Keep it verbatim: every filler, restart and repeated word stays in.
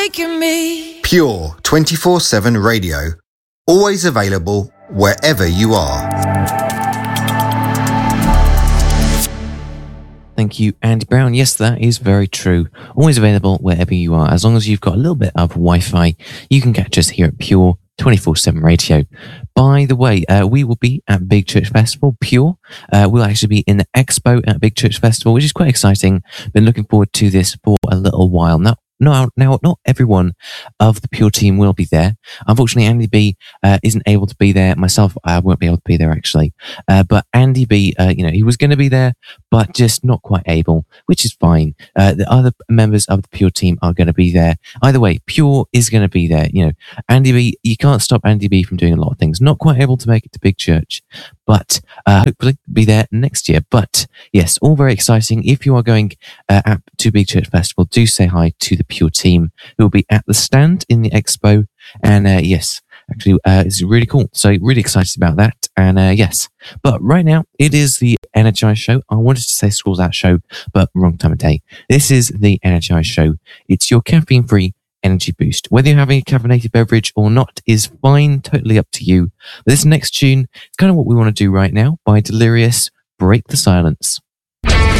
Making me Pure twenty-four seven radio. Always available wherever you are. Thank you, Andy Brown. Yes, that is very true. Always available wherever you are. As long as you've got a little bit of Wi-Fi, you can catch us here at Pure twenty-four seven Radio. By the way, uh, we will be at Big Church Festival, Pure. Uh, we'll actually be in the expo at Big Church Festival, which is quite exciting. Been looking forward to this for a little while now. No, now, not everyone of the Pure team will be there. Unfortunately, Andy B uh, isn't able to be there. Myself, I won't be able to be there actually. Uh, but Andy B, uh, you know, he was going to be there, but just not quite able, which is fine. Uh, the other members of the Pure team are going to be there. Either way, Pure is going to be there. You know, Andy B, you can't stop Andy B from doing a lot of things. Not quite able to make it to Big Church, but uh, hopefully be there next year. But yes, all very exciting. If you are going uh, at, to Big Church Festival, do say hi to the Pure team who will be at the stand in the expo. And uh, yes, actually, uh, it's really cool. So really excited about that. And uh, yes, but right now it is the Energize Show. I wanted to say Schools Out Show, but wrong time of day. This is the Energize Show. It's your caffeine-free energy boost. Whether you're having a caffeinated beverage or not is fine, totally up to you. But this next tune is kind of what we want to do right now by Delirious, Break the Silence.